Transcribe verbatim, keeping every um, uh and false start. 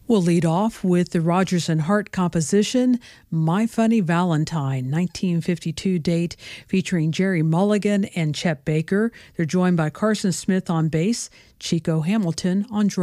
We'll lead off with the Rodgers and Hart composition, My Funny Valentine, nineteen fifty-two date, featuring Jerry Mulligan and Chet Baker. They're joined by Carson Smith on bass, Chico Hamilton on drums.